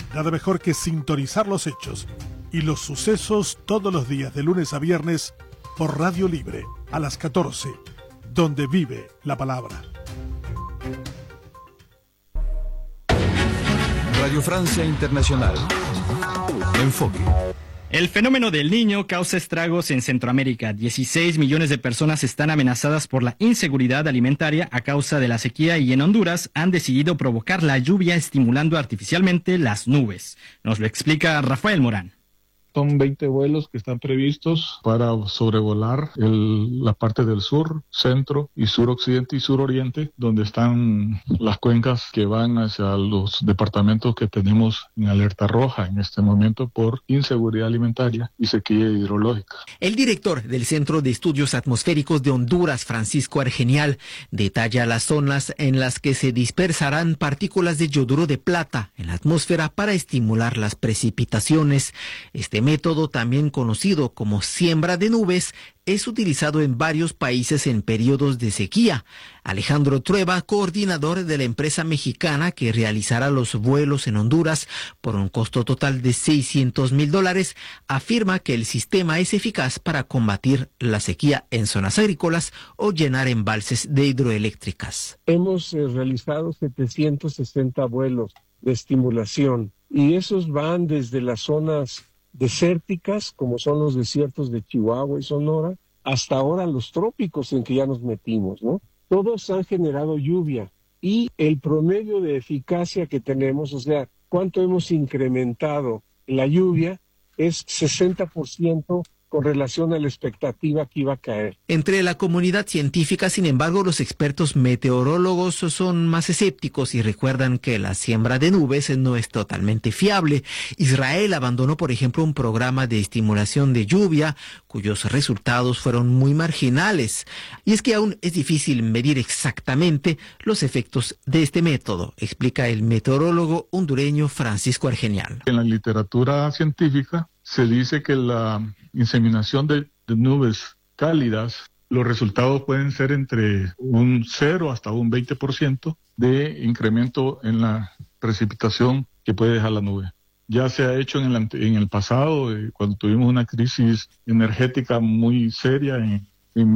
Nada mejor que sintonizar los hechos y los sucesos todos los días de lunes a viernes por Radio Libre a las 14, donde vive la palabra. Radio Francia Internacional. Enfoque. El fenómeno del Niño causa estragos en Centroamérica. 16 millones de personas están amenazadas por la inseguridad alimentaria a causa de la sequía y en Honduras han decidido provocar la lluvia estimulando artificialmente las nubes. Nos lo explica Rafael Morán. Son 20 vuelos que están previstos para sobrevolar la parte del sur, centro y suroccidente y suroriente, donde están las cuencas que van hacia los departamentos que tenemos en alerta roja en este momento por inseguridad alimentaria y sequía hidrológica. El director del Centro de Estudios Atmosféricos de Honduras, Francisco Argenial, detalla las zonas en las que se dispersarán partículas de yoduro de plata en la atmósfera para estimular las precipitaciones. Este método, también conocido como siembra de nubes, es utilizado en varios países en periodos de sequía. Alejandro Trueba, coordinador de la empresa mexicana que realizará los vuelos en Honduras por un costo total de $600,000, afirma que el sistema es eficaz para combatir la sequía en zonas agrícolas o llenar embalses de hidroeléctricas. Hemos realizado 760 vuelos de estimulación y esos van desde las zonas desérticas, como son los desiertos de Chihuahua y Sonora, hasta ahora los trópicos en que ya nos metimos, ¿no? Todos han generado lluvia y el promedio de eficacia que tenemos, o sea, cuánto hemos incrementado la lluvia, es 60% con relación a la expectativa que iba a caer. Entre la comunidad científica, sin embargo, los expertos meteorólogos son más escépticos y recuerdan que la siembra de nubes no es totalmente fiable. Israel abandonó, por ejemplo, un programa de estimulación de lluvia cuyos resultados fueron muy marginales. Y es que aún es difícil medir exactamente los efectos de este método, explica el meteorólogo hondureño Francisco Argenial. En la literatura científica se dice que la inseminación de nubes cálidas, los resultados pueden ser entre un 0 hasta un 20% de incremento en la precipitación que puede dejar la nube. Ya se ha hecho en el pasado, cuando tuvimos una crisis energética muy seria en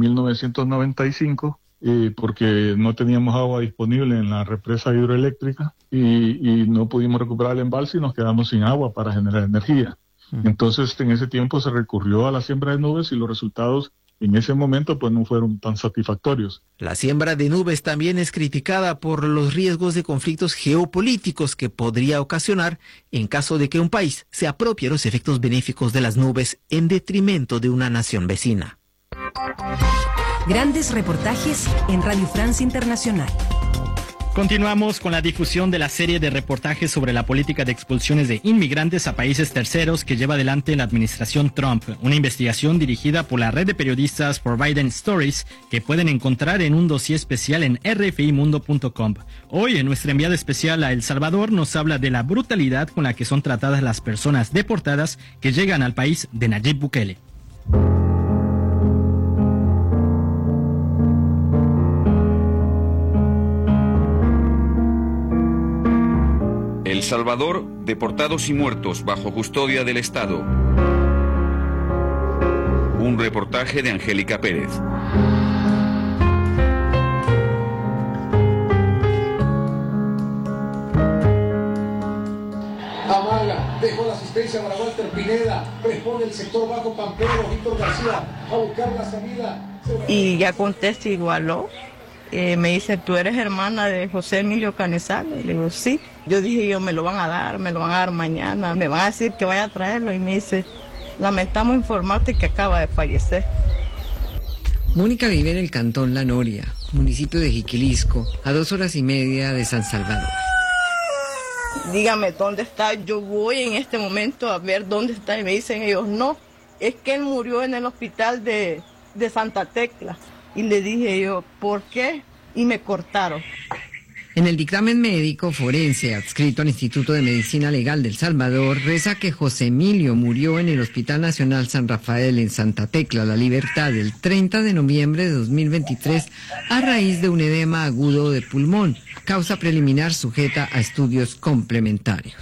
1995, porque no teníamos agua disponible en la represa hidroeléctrica y no pudimos recuperar el embalse y nos quedamos sin agua para generar energía. Entonces, en ese tiempo se recurrió a la siembra de nubes y los resultados en ese momento pues no fueron tan satisfactorios. La siembra de nubes también es criticada por los riesgos de conflictos geopolíticos que podría ocasionar en caso de que un país se apropie los efectos benéficos de las nubes en detrimento de una nación vecina. Grandes reportajes en Radio Francia Internacional. Continuamos con la difusión de la serie de reportajes sobre la política de expulsiones de inmigrantes a países terceros que lleva adelante la administración Trump, una investigación dirigida por la red de periodistas For Biden Stories que pueden encontrar en un dossier especial en rfimundo.com. Hoy, en nuestra enviada especial a El Salvador, nos habla de la brutalidad con la que son tratadas las personas deportadas que llegan al país de Nayib Bukele. El Salvador, deportados y muertos bajo custodia del Estado. Un reportaje de Angélica Pérez. Amaga, dejó la asistencia para Walter Pineda, responde el sector bajo Pampero, Víctor García, a buscar la salida. Y ya contesta igual, ¿no? Me dice, ¿tú eres hermana de José Emilio Canizales? Le digo, sí. Yo dije, me lo van a dar mañana. Me van a decir que vaya a traerlo. Y me dice, lamentamos informarte que acaba de fallecer. Mónica vive en el cantón La Noria, municipio de Jiquilisco, a 2 horas y media de San Salvador. Dígame, ¿dónde está? Yo voy en este momento a ver dónde está. Y me dicen ellos, no, es que él murió en el hospital de Santa Tecla. Y le dije yo, ¿por qué? Y me cortaron. En el dictamen médico forense adscrito al Instituto de Medicina Legal del Salvador, reza que José Emilio murió en el Hospital Nacional San Rafael en Santa Tecla, La Libertad, el 30 de noviembre de 2023, a raíz de un edema agudo de pulmón, causa preliminar sujeta a estudios complementarios.